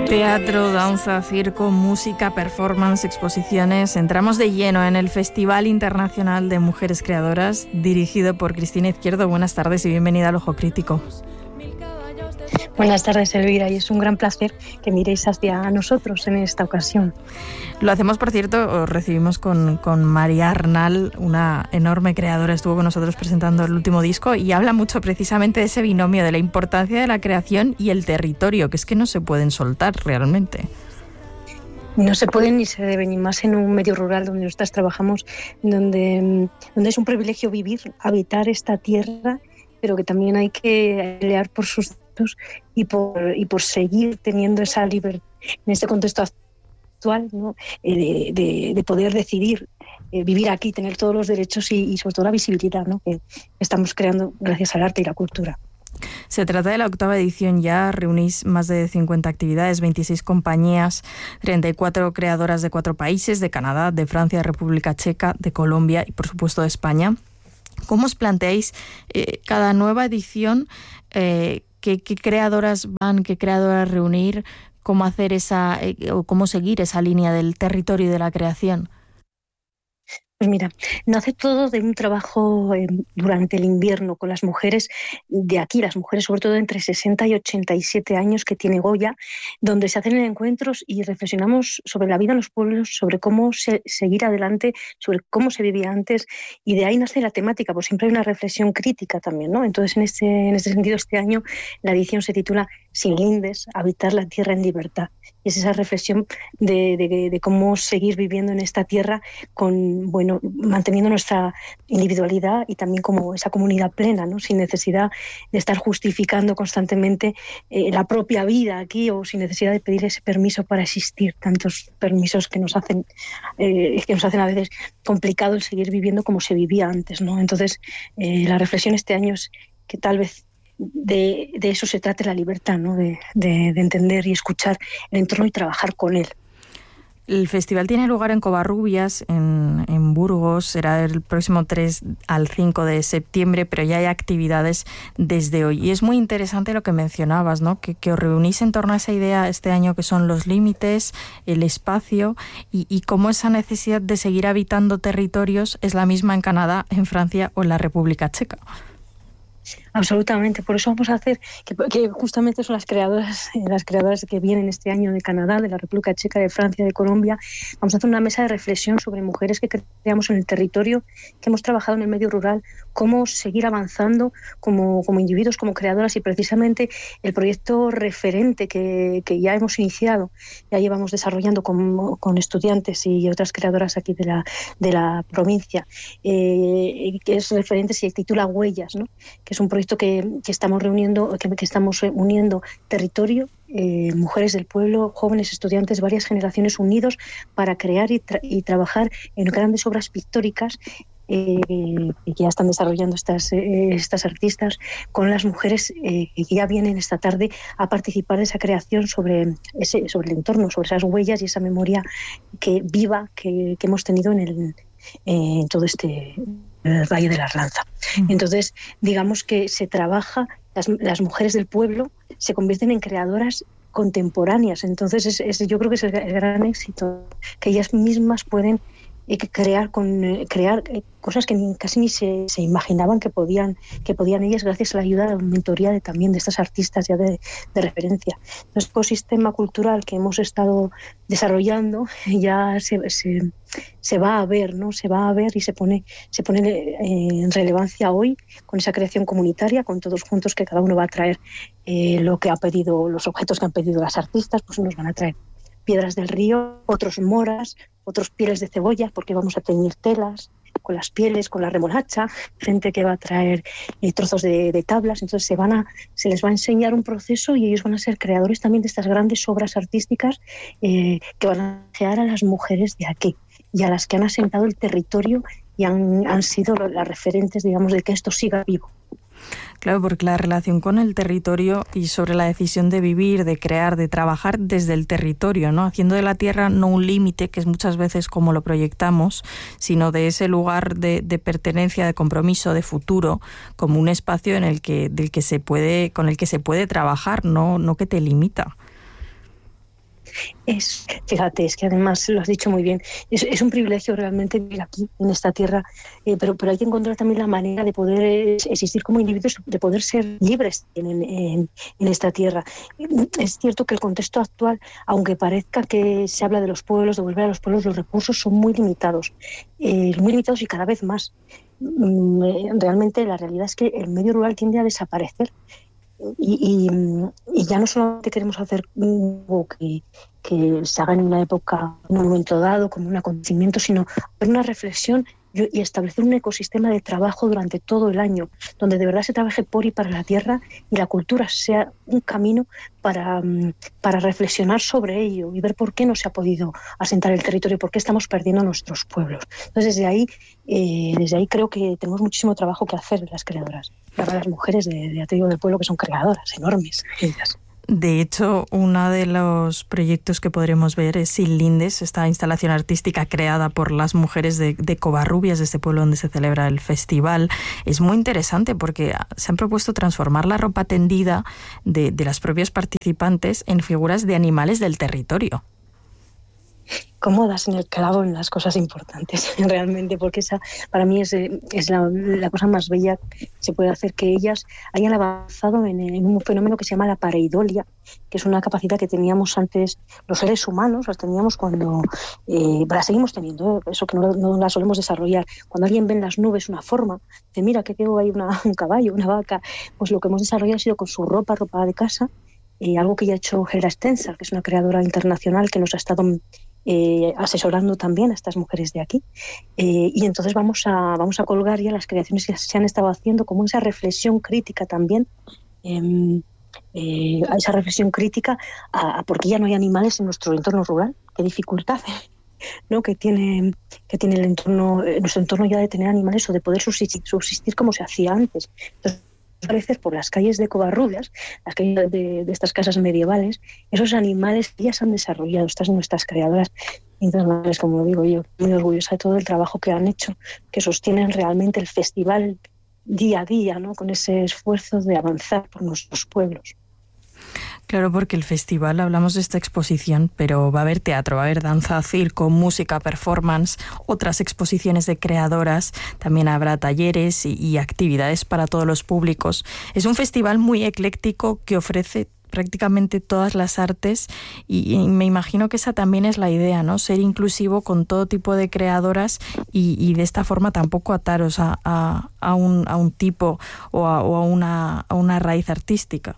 Teatro, danza, circo, música, performance, exposiciones. Entramos de lleno en el Festival Internacional de Mujeres Creadoras, dirigido por Cristina Izquierdo. Buenas tardes y bienvenida al Ojo Crítico. Buenas tardes, Elvira, y es un gran placer que miréis hacia nosotros en esta ocasión. Lo hacemos, por cierto, os recibimos con María Arnal, una enorme creadora, estuvo con nosotros presentando el último disco y habla mucho precisamente de ese binomio, de la importancia de la creación y el territorio, que es que no se pueden soltar realmente. No se pueden ni se deben, y más en un medio rural donde nosotras trabajamos, donde es un privilegio vivir, habitar esta tierra, pero que también hay que pelear por sus derechos y por seguir teniendo esa libertad en este contexto actual, ¿no? de poder decidir vivir aquí, tener todos los derechos y sobre todo la visibilidad, ¿no? que estamos creando gracias al arte y la cultura. Se trata de la 8ª edición ya, reunís más de 50 actividades, 26 compañías, 34 creadoras de 4 países, de Canadá, de Francia, de República Checa, de Colombia y por supuesto de España. ¿Cómo os planteáis cada nueva edición? ¿Qué creadoras van, qué creadoras reunir? ¿Cómo hacer o cómo seguir esa línea del territorio y de la creación? Pues mira, nace todo de un trabajo durante el invierno con las mujeres de aquí, las mujeres sobre todo entre 60 y 87 años que tiene Goya, donde se hacen encuentros y reflexionamos sobre la vida en los pueblos, sobre cómo seguir adelante, sobre cómo se vivía antes, y de ahí nace la temática, pues siempre hay una reflexión crítica también, ¿no? Entonces en este sentido este año la edición se titula Sin lindes, habitar la tierra en libertad. Y es esa reflexión de cómo seguir viviendo en esta tierra manteniendo nuestra individualidad y también como esa comunidad plena, ¿no? Sin necesidad de estar justificando constantemente la propia vida aquí o sin necesidad de pedir ese permiso para existir, tantos permisos que nos hacen a veces complicado el seguir viviendo como se vivía antes, ¿no? Entonces la reflexión este año es que tal vez de eso se trate la libertad, ¿no? de entender y escuchar el entorno y trabajar con él. El festival tiene lugar en Covarrubias, en Burgos, será el próximo 3 al 5 de septiembre, pero ya hay actividades desde hoy. Y es muy interesante lo que mencionabas, ¿no? Que os reunís en torno a esa idea este año que son los límites, el espacio y cómo esa necesidad de seguir habitando territorios es la misma en Canadá, en Francia o en la República Checa. Absolutamente, por eso vamos a hacer que justamente son las creadoras que vienen este año de Canadá, de la República Checa, de Francia, de Colombia. Vamos a hacer una mesa de reflexión sobre mujeres que creamos en el territorio, que hemos trabajado en el medio rural, cómo seguir avanzando como individuos, como creadoras, y precisamente el proyecto referente que ya hemos iniciado, ya llevamos desarrollando con estudiantes y otras creadoras aquí de la provincia, que es referente, se titula Huellas, ¿no? Que es un proyecto que estamos reuniendo, que estamos uniendo territorio, mujeres del pueblo, jóvenes estudiantes, varias generaciones unidos para crear y trabajar en grandes obras pictóricas que ya están desarrollando estas artistas con las mujeres que ya vienen esta tarde a participar de esa creación sobre el entorno, sobre esas huellas y esa memoria viva que hemos tenido en todo este el Valle de la Arlanza. Entonces, digamos que se trabaja, las mujeres del pueblo se convierten en creadoras contemporáneas. Entonces, yo creo que es el gran éxito, que ellas mismas pueden crear cosas que casi ni se imaginaban que podían ellas, gracias a la ayuda, a la mentoría también de estas artistas ya de referencia. El ecosistema cultural que hemos estado desarrollando ya se va a ver, ¿no? Se va a ver y se pone en relevancia hoy con esa creación comunitaria, con todos juntos, que cada uno va a traer lo que ha pedido, los objetos que han pedido las artistas, pues nos van a traer piedras del río, otros moras, otros pieles de cebolla, porque vamos a teñir telas con las pieles, con la remolacha, gente que va a traer trozos de tablas. Entonces se les va a enseñar un proceso y ellos van a ser creadores también de estas grandes obras artísticas que van a crear a las mujeres de aquí y a las que han asentado el territorio y han sido las referentes, digamos, de que esto siga vivo. Claro, porque la relación con el territorio y sobre la decisión de vivir, de crear, de trabajar desde el territorio, ¿no? Haciendo de la tierra no un límite, que es muchas veces como lo proyectamos, sino de ese lugar de pertenencia, de compromiso, de futuro, como un espacio con el que se puede trabajar, no que te limita. Fíjate, es que además lo has dicho muy bien, es un privilegio realmente vivir aquí, en esta tierra, pero hay que encontrar también la manera de poder existir como individuos, de poder ser libres en esta tierra. Es cierto que el contexto actual, aunque parezca que se habla de los pueblos, de volver a los pueblos, los recursos son muy limitados y cada vez más. Realmente la realidad es que el medio rural tiende a desaparecer. Y ya no solamente queremos hacer algo que se haga en una época, en un momento dado, como un acontecimiento, sino hacer una reflexión y establecer un ecosistema de trabajo durante todo el año, donde de verdad se trabaje por y para la tierra y la cultura sea un camino para reflexionar sobre ello y ver por qué no se ha podido asentar el territorio, por qué estamos perdiendo nuestros pueblos. Entonces, desde ahí creo que tenemos muchísimo trabajo que hacer las creadoras, para las mujeres del pueblo, que son creadoras enormes ellas. De hecho, uno de los proyectos que podremos ver es Sin Lindes, esta instalación artística creada por las mujeres de Covarrubias, de este pueblo donde se celebra el festival. Es muy interesante porque se han propuesto transformar la ropa tendida de las propias participantes en figuras de animales del territorio. Cómo das en el clavo en las cosas importantes, realmente, porque esa para mí es la cosa más bella que se puede hacer, que ellas hayan avanzado en un fenómeno que se llama la pareidolia, que es una capacidad que teníamos antes los seres humanos, las teníamos cuando, la seguimos teniendo, eso que no la solemos desarrollar. Cuando alguien ve en las nubes una forma, dice, mira, que veo ahí un caballo, una vaca, pues lo que hemos desarrollado ha sido con su ropa de casa, algo que ya ha hecho Helga Stenser, que es una creadora internacional que nos ha estado asesorando también a estas mujeres de aquí, y entonces vamos a colgar ya las creaciones que se han estado haciendo, como esa reflexión crítica también, a esa reflexión crítica a por qué ya no hay animales en nuestro entorno rural, qué dificultad, ¿no? que tiene el entorno, nuestro entorno ya de tener animales o de poder subsistir como se hacía antes. Entonces, a veces por las calles de Covarrubias, las calles de estas casas medievales, esos animales ya se han desarrollado, estas nuestras creadoras internacionales, como digo yo, muy orgullosa de todo el trabajo que han hecho, que sostienen realmente el festival día a día, ¿no? Con ese esfuerzo de avanzar por nuestros pueblos. Claro, porque el festival, hablamos de esta exposición, pero va a haber teatro, va a haber danza, circo, música, performance, otras exposiciones de creadoras, también habrá talleres y actividades para todos los públicos. Es un festival muy ecléctico que ofrece prácticamente todas las artes y me imagino que esa también es la idea, ¿no? Ser inclusivo con todo tipo de creadoras y de esta forma tampoco ataros a un tipo o a una raíz artística.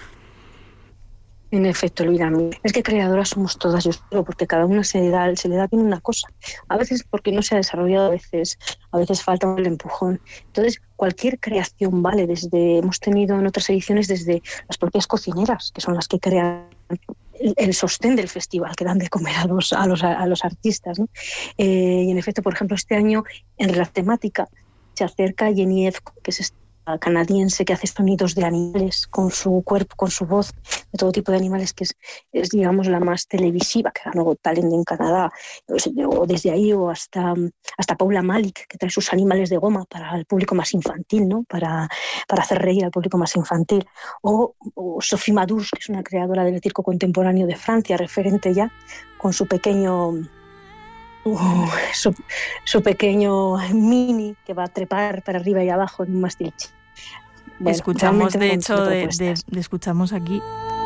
En efecto, Elvira, es que creadoras somos todas, yo creo, porque cada una se le da bien una cosa. A veces porque no se ha desarrollado, a veces falta el empujón. Entonces, cualquier creación vale, hemos tenido en otras ediciones desde las propias cocineras, que son las que crean el sostén del festival, que dan de comer a los artistas, ¿no? Y en efecto, por ejemplo, este año en la temática se acerca Jenny F., que es esta canadiense que hace sonidos de animales con su cuerpo, con su voz, de todo tipo de animales, que es digamos la más televisiva, que ganó Got Talent en Canadá, o desde ahí o hasta Paula Malik, que trae sus animales de goma para el público más infantil, ¿no? Para hacer reír al público más infantil, o Sophie Madous, que es una creadora del circo contemporáneo de Francia, referente ya, con su pequeño mini que va a trepar para arriba y abajo en un mástil. Bueno, escuchamos, de hecho, escuchamos aquí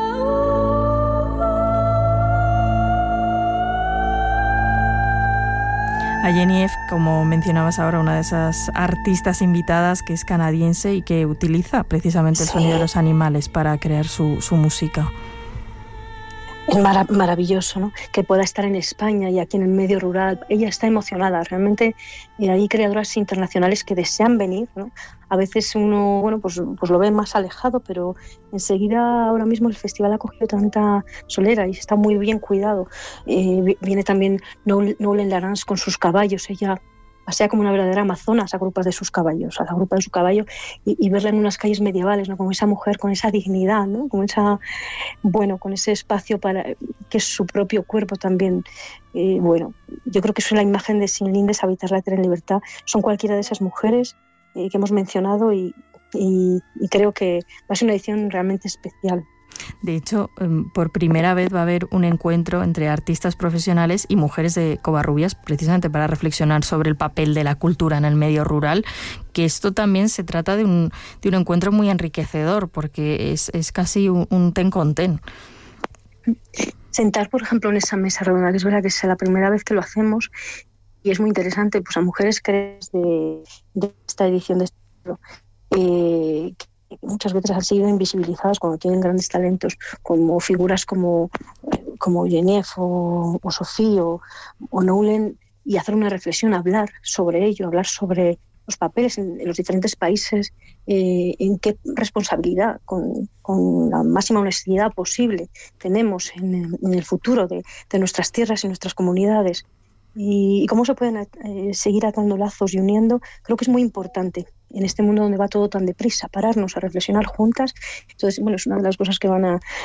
a Jenny F., como mencionabas ahora, una de esas artistas invitadas que es canadiense y que utiliza precisamente el sonido de los animales para crear su música. Es maravilloso, ¿no? Que pueda estar en España y aquí en el medio rural. Ella está emocionada, realmente. Hay creadoras internacionales que desean venir, ¿no? A veces uno, pues lo ve más alejado, pero enseguida ahora mismo el festival ha cogido tanta solera y está muy bien cuidado. Viene también Nolan Larance con sus caballos. Ella pasea como una verdadera amazona, se agrupa de sus caballos, y verla en unas calles medievales, ¿no? Como esa mujer con esa dignidad, ¿no? Con ese espacio que es su propio cuerpo también. Yo creo que es la imagen de Sin Lindes, habitar la tierra en libertad. Son cualquiera de esas mujeres que hemos mencionado y creo que va a ser una edición realmente especial. De hecho, por primera vez va a haber un encuentro entre artistas profesionales y mujeres de Covarrubias, precisamente para reflexionar sobre el papel de la cultura en el medio rural, que esto también se trata de un encuentro muy enriquecedor, porque es casi un ten con ten. Sentar, por ejemplo, en esa mesa redonda, que es verdad que es la primera vez que lo hacemos, y es muy interesante, pues a mujeres que de esta edición de este libro, que muchas veces han sido invisibilizadas cuando tienen grandes talentos, como figuras como Genevieve o Sofía o Noulen, y hacer una reflexión, hablar sobre ello, hablar sobre los papeles en los diferentes países, en qué responsabilidad, con la máxima honestidad posible, tenemos en el futuro de nuestras tierras y nuestras comunidades, y cómo se pueden seguir atando lazos y uniendo. Creo que es muy importante en este mundo donde va todo tan deprisa, pararnos a reflexionar juntas. Entonces, bueno, es una de las cosas que van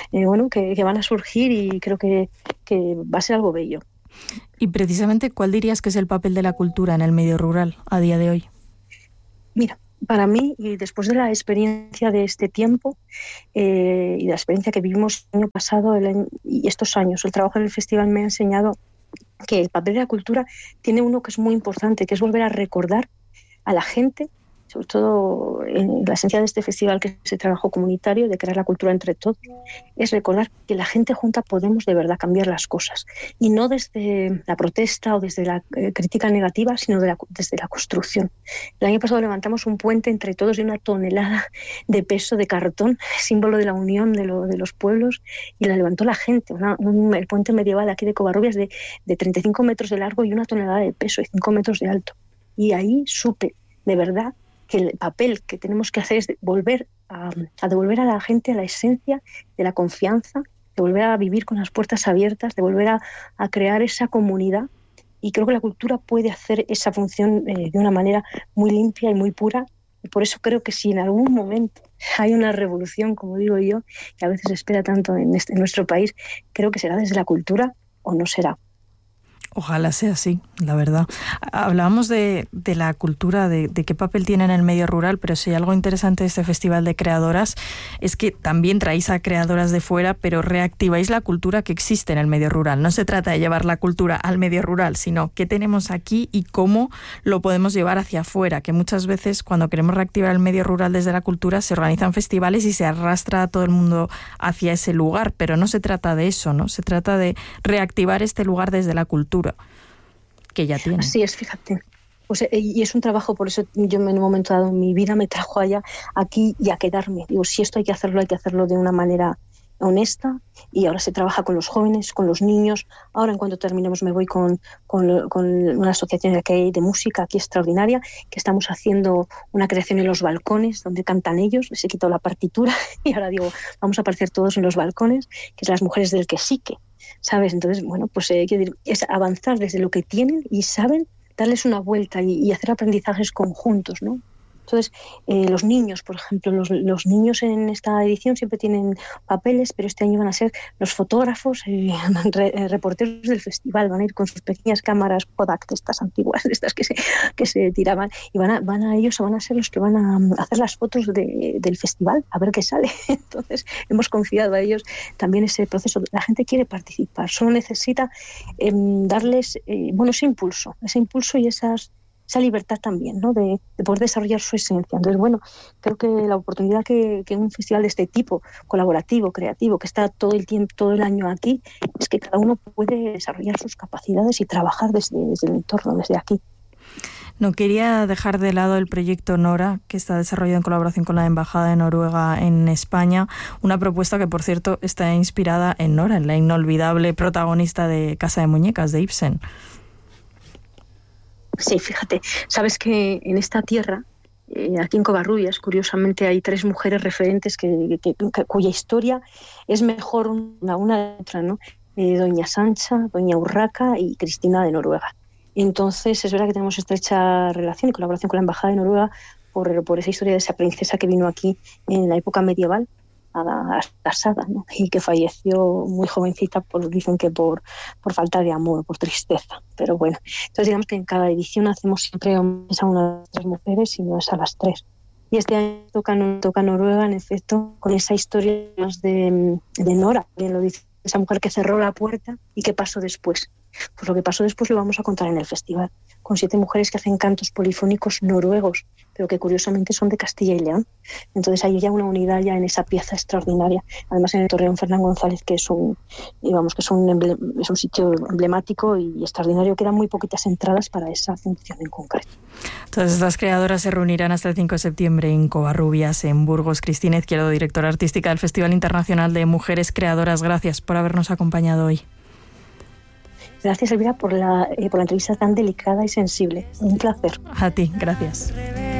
a surgir, y creo que va a ser algo bello. Y precisamente, ¿cuál dirías que es el papel de la cultura en el medio rural a día de hoy? Mira, para mí, y después de la experiencia de este tiempo y de la experiencia que vivimos el año pasado y estos años, el trabajo en el festival me ha enseñado que el papel de la cultura tiene uno que es muy importante, que es volver a recordar a la gente, sobre todo en la esencia de este festival, que es ese trabajo comunitario de crear la cultura entre todos, es recordar que la gente junta podemos de verdad cambiar las cosas, y no desde la protesta o desde la crítica negativa, sino desde la construcción. El año pasado levantamos un puente entre todos de 1 tonelada de peso de cartón, símbolo de la unión de los pueblos, y la levantó la gente. El puente medieval aquí de Covarrubias de 35 metros de largo y 1 tonelada de peso y 5 metros de alto. Y ahí supe, de verdad, que el papel que tenemos que hacer es volver a devolver a la gente la esencia de la confianza, de volver a vivir con las puertas abiertas, de volver a crear esa comunidad. Y creo que la cultura puede hacer esa función de una manera muy limpia y muy pura. Y por eso creo que si en algún momento hay una revolución, como digo yo, que a veces se espera tanto en nuestro país, creo que será desde la cultura o no será. Ojalá sea así, la verdad. Hablábamos de la cultura, de qué papel tiene en el medio rural, pero si hay algo interesante de este Festival de Creadoras es que también traéis a creadoras de fuera, pero reactiváis la cultura que existe en el medio rural. No se trata de llevar la cultura al medio rural, sino qué tenemos aquí y cómo lo podemos llevar hacia afuera, que muchas veces cuando queremos reactivar el medio rural desde la cultura se organizan festivales y se arrastra a todo el mundo hacia ese lugar, pero no se trata de eso, ¿no? Se trata de reactivar este lugar desde la cultura que ya tiene. Así es, fíjate. Pues, y es un trabajo, por eso yo en un momento dado mi vida me trajo aquí y a quedarme. Digo, si esto hay que hacerlo de una manera honesta, y ahora se trabaja con los jóvenes, con los niños. Ahora, en cuanto terminemos, me voy con una asociación que hay de música aquí extraordinaria, que estamos haciendo una creación en los balcones donde cantan ellos. Les he quitado la partitura y ahora digo, vamos a aparecer todos en los balcones, que es las mujeres del quesique, ¿sabes? Entonces, bueno, pues es avanzar desde lo que tienen y saben, darles una vuelta y hacer aprendizajes conjuntos, ¿no? Entonces, los niños, por ejemplo, los niños en esta edición siempre tienen papeles, pero este año van a ser los fotógrafos, reporteros del festival, van a ir con sus pequeñas cámaras Kodak, de estas antiguas, de estas que se tiraban, y ellos van a ser los que van a hacer las fotos del festival, a ver qué sale. Entonces, hemos confiado a ellos también ese proceso. La gente quiere participar, solo necesita darles ese impulso y esa libertad también, ¿no? De poder desarrollar su esencia. Entonces, bueno, creo que la oportunidad que un festival de este tipo, colaborativo, creativo, que está todo el año aquí, es que cada uno puede desarrollar sus capacidades y trabajar desde el entorno, desde aquí. No quería dejar de lado el proyecto Nora, que está desarrollado en colaboración con la Embajada de Noruega en España, una propuesta que, por cierto, está inspirada en Nora, en la inolvidable protagonista de Casa de Muñecas, de Ibsen. Sí, fíjate, sabes que en esta tierra, aquí en Covarrubias, curiosamente hay 3 mujeres referentes cuya historia es mejor una de otra, ¿no? Doña Sancha, Doña Urraca y Cristina de Noruega. Entonces, es verdad que tenemos estrecha relación y colaboración con la Embajada de Noruega por esa historia de esa princesa que vino aquí en la época medieval, casada, ¿no? Y que falleció muy jovencita, dicen que por falta de amor, por tristeza. Pero bueno, entonces digamos que en cada edición hacemos siempre homenaje a una de las mujeres y no es a las 3. Y este año toca Noruega, en efecto, con esa historia más de Nora, bien lo dice, esa mujer que cerró la puerta y qué pasó después. Pues lo que pasó después lo vamos a contar en el festival, con 7 mujeres que hacen cantos polifónicos noruegos, pero que curiosamente son de Castilla y León. Entonces hay ya una unidad ya en esa pieza extraordinaria. Además en el Torreón Fernán González, que es un sitio emblemático y extraordinario. Quedan muy poquitas entradas para esa función en concreto. Todas estas creadoras se reunirán hasta el 5 de septiembre en Covarrubias, en Burgos. Cristina Izquierdo, directora artística del Festival Internacional de Mujeres Creadoras. Gracias por habernos acompañado hoy. Gracias, Elvira, por la entrevista tan delicada y sensible. Un placer. A ti, gracias.